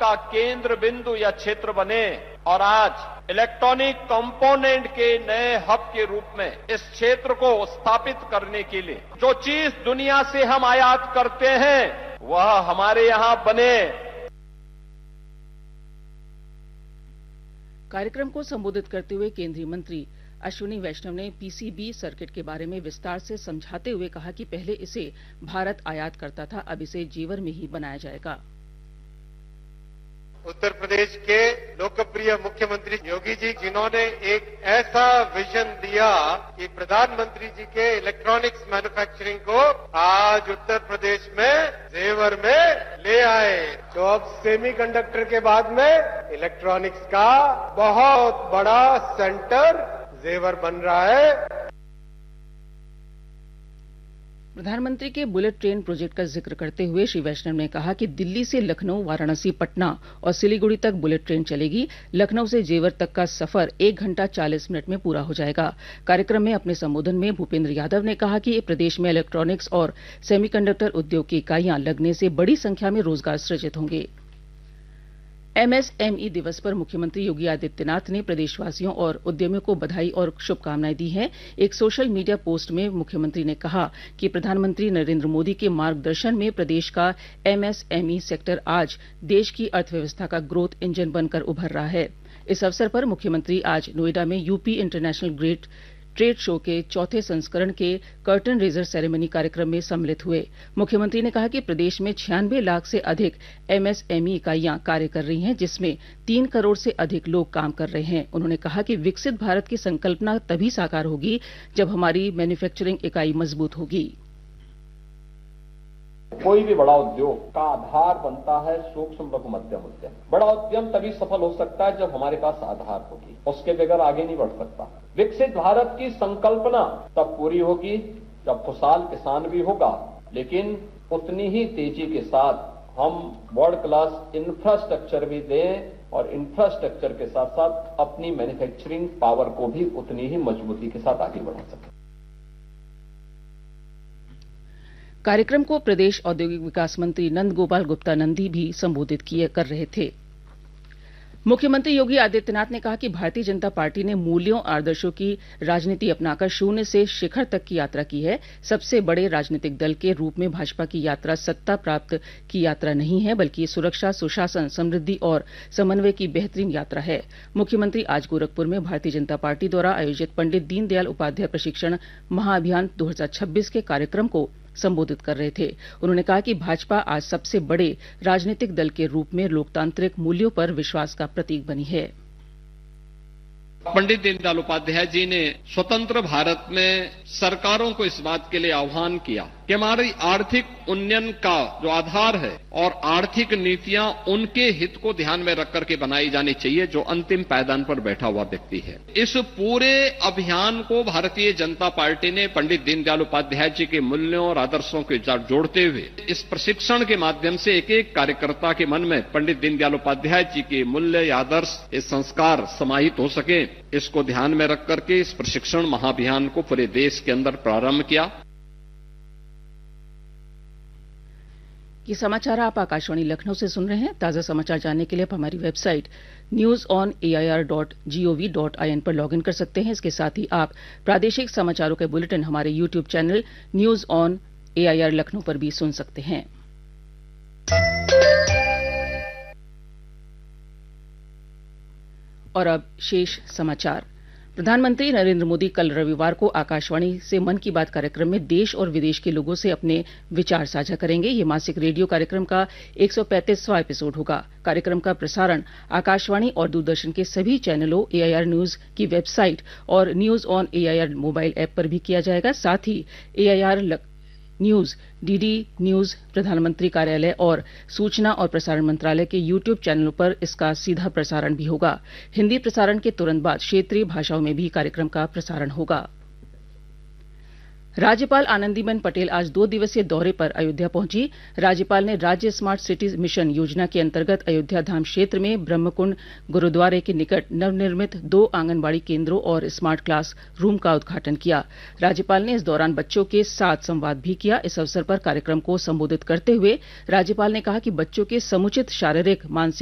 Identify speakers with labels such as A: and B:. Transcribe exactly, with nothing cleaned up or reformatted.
A: का केंद्र बिंदु या क्षेत्र बने और आज इलेक्ट्रॉनिक कंपोनेंट के नए हब के रूप में इस क्षेत्र को स्थापित करने के लिए जो चीज दुनिया से हम आयात करते हैं वह हमारे यहां बने।
B: कार्यक्रम को संबोधित करते हुए केंद्रीय मंत्री अश्विनी वैष्णव ने पीसीबी सर्किट के बारे में विस्तार से समझाते हुए कहा कि पहले इसे भारत आयात करता था, अब इसे जेवर में ही बनाया जाएगा।
C: उत्तर प्रदेश के लोकप्रिय मुख्यमंत्री योगी जी, जिन्होंने एक ऐसा विजन दिया कि प्रधानमंत्री जी के इलेक्ट्रॉनिक्स मैन्युफैक्चरिंग को आज उत्तर प्रदेश में जेवर में ले आए, तो अब सेमीकंडक्टर के बाद में इलेक्ट्रॉनिक्स का बहुत बड़ा सेंटर जेवर बन रहा है।
B: प्रधानमंत्री के बुलेट ट्रेन प्रोजेक्ट का जिक्र करते हुए श्री वैष्णव ने कहा कि दिल्ली से लखनऊ, वाराणसी, पटना और सिलीगुड़ी तक बुलेट ट्रेन चलेगी। लखनऊ से जेवर तक का सफर एक घंटा चालीस मिनट में पूरा हो जाएगा। कार्यक्रम में अपने संबोधन में भूपेंद्र यादव ने कहा कि प्रदेश में इलेक्ट्रॉनिक्स और सेमीकंडक्टर उद्योग की इकाइयां लगने से बड़ी संख्या में रोजगार सृजित होंगे। एमएसएमई दिवस पर मुख्यमंत्री योगी आदित्यनाथ ने प्रदेशवासियों और उद्यमियों को बधाई और शुभकामनाएं दी हैं। एक सोशल मीडिया पोस्ट में मुख्यमंत्री ने कहा कि प्रधानमंत्री नरेंद्र मोदी के मार्गदर्शन में प्रदेश का एमएसएमई सेक्टर आज देश की अर्थव्यवस्था का ग्रोथ इंजन बनकर उभर रहा है। इस अवसर पर मुख्यमंत्री आज नोएडा में UP international great trade show के चौथे संस्करण के कर्टन रेजर सेरेमनी कार्यक्रम में सम्मिलित हुए। मुख्यमंत्री ने कहा कि प्रदेश में छियानवे लाख से अधिक एमएसएमई इकाइयां कार्य कर रही हैं, जिसमें तीन करोड़ से अधिक लोग काम कर रहे हैं। उन्होंने कहा कि विकसित भारत की संकल्पना तभी साकार होगी जब हमारी मैन्युफैक्चरिंग इकाई मजबूत होगी।
D: कोई भी बड़ा उद्योग का आधार बनता है सूक्ष्म लघु मध्यम उद्यम। बड़ा उद्यम तभी सफल हो सकता है जब हमारे पास आधार होगी, उसके बगैर आगे नहीं बढ़ सकता। विकसित भारत की संकल्पना तब पूरी होगी जब खुशहाल किसान भी होगा, लेकिन उतनी ही तेजी के साथ हम वर्ल्ड क्लास इंफ्रास्ट्रक्चर भी दें और इंफ्रास्ट्रक्चर के साथ साथ अपनी मैन्युफैक्चरिंग पावर को भी उतनी ही मजबूती के साथ आगे बढ़ा सकें।
B: कार्यक्रम को प्रदेश औद्योगिक विकास मंत्री नंद गोपाल गुप्ता नंदी भी संबोधित किए कर रहे थे। मुख्यमंत्री योगी आदित्यनाथ ने कहा कि भारतीय जनता पार्टी ने मूल्यों आदर्शों की राजनीति अपनाकर शून्य से शिखर तक की यात्रा की है। सबसे बड़े राजनीतिक दल के रूप में भाजपा की यात्रा सत्ता प्राप्त की यात्रा नहीं है, बल्कि सुरक्षा, सुशासन, समृद्धि और समन्वय की बेहतरीन यात्रा है। मुख्यमंत्री आज गोरखपुर में भारतीय जनता पार्टी द्वारा आयोजित पंडित दीनदयाल उपाध्याय प्रशिक्षण महाअभियान दो हजार छब्बीस के कार्यक्रम को संबोधित कर रहे थे। उन्होंने कहा कि भाजपा आज सबसे बड़े राजनीतिक दल के रूप में लोकतांत्रिक मूल्यों पर विश्वास का प्रतीक बनी है।
E: पंडित दीनदयाल उपाध्याय जी ने स्वतंत्र भारत में सरकारों को इस बात के लिए आह्वान किया कि हमारी आर्थिक उन्नयन का जो आधार है और आर्थिक नीतियां उनके हित को ध्यान में रख करके बनाई जानी चाहिए जो अंतिम पायदान पर बैठा हुआ व्यक्ति है। इस पूरे अभियान को भारतीय जनता पार्टी ने पंडित दीनदयाल उपाध्याय जी के मूल्यों और आदर्शों के साथ जोड़ते हुए इस प्रशिक्षण के माध्यम से एक एक कार्यकर्ता के मन में पंडित दीनदयाल उपाध्याय जी के मूल्य, आदर्श, ये संस्कार समाहित हो सके, इसको ध्यान में रख करके इस प्रशिक्षण महाअभियान को पूरे देश के अंदर प्रारंभ किया।
B: ये समाचार आप आकाशवाणी लखनऊ से सुन रहे हैं। ताजा समाचार जानने के लिए आप हमारी website news on A I R dot G O V dot I N पर लॉगिन कर सकते हैं। इसके साथ ही आप प्रादेशिक समाचारों के बुलेटिन हमारे YouTube channel news on A I R Lucknow पर भी सुन सकते हैं। और अब शेष समाचार। प्रधानमंत्री नरेंद्र मोदी कल रविवार को आकाशवाणी से मन की बात कार्यक्रम में देश और विदेश के लोगों से अपने विचार साझा करेंगे। ये मासिक रेडियो कार्यक्रम का एक सौ पैंतीसवां एपिसोड होगा। कार्यक्रम का प्रसारण आकाशवाणी और दूरदर्शन के सभी चैनलों, ए आई आर न्यूज की वेबसाइट और news on A I R mobile app पर भी किया जाएगा। साथ ही ए I R news, DD news, प्रधानमंत्री कार्यालय और सूचना और प्रसारण मंत्रालय के यूट्यूब चैनलों पर इसका सीधा प्रसारण भी होगा। हिंदी प्रसारण के तुरंत बाद क्षेत्रीय भाषाओं में भी कार्यक्रम का प्रसारण होगा। राज्यपाल आनंदीबेन पटेल आज दो दिवसीय दौरे पर अयोध्या पहुंची। राज्यपाल ने राज्य स्मार्ट सिटी मिशन योजना के अंतर्गत अयोध्या धाम क्षेत्र में ब्रह्मकुंड गुरुद्वारे के निकट नवनिर्मित दो आंगनबाड़ी केंद्रों और स्मार्ट क्लास रूम का उद्घाटन किया। राज्यपाल ने इस दौरान बच्चों के साथ संवाद भी किया। इस अवसर पर कार्यक्रम को संबोधित करते हुए राज्यपाल ने कहा कि बच्चों के समुचित शारीरिक, मानसिक